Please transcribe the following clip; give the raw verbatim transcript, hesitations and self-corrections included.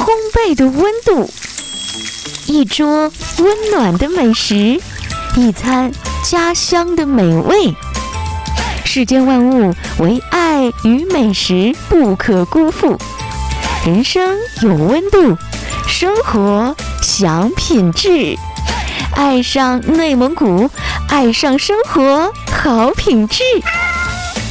烘焙的温度，一桌温暖的美食，一餐家乡的美味。世间万物唯爱与美食不可辜负。人生有温度，生活享品质。爱上内蒙古，爱上生活好品质。